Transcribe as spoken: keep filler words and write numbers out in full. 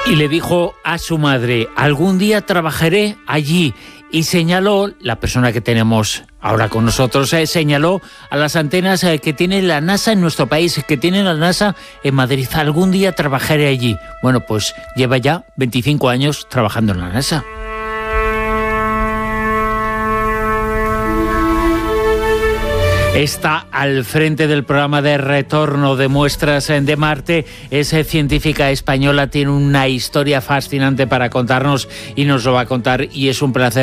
Y le dijo a su madre, algún día trabajaré allí. Y señaló, la persona que tenemos ahora con nosotros, eh, señaló a las antenas eh, que tiene la NASA en nuestro país, que tiene la NASA en Madrid. Algún día trabajaré allí. Bueno, pues lleva ya veinticinco años trabajando en la NASA. Está al frente del programa de retorno de muestras de Marte. Es científica española, tiene una historia fascinante para contarnos y nos lo va a contar, y es un placer